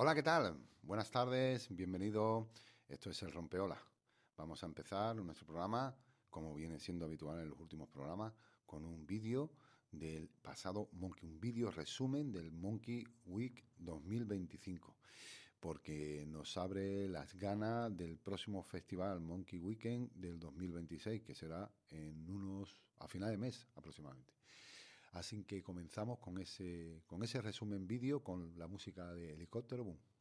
Hola, ¿qué tal? Buenas tardes, bienvenido. Esto es el Rompeolas. Vamos a empezar nuestro programa, como viene siendo habitual en los últimos programas, con un vídeo del pasado Monkey, un vídeo resumen del Monkey Week 2025, porque nos abre las ganas del próximo festival Monkey Weekend del 2026, que será a final de mes aproximadamente. Así que comenzamos con ese resumen vídeo con la música de Helicóptero Boom.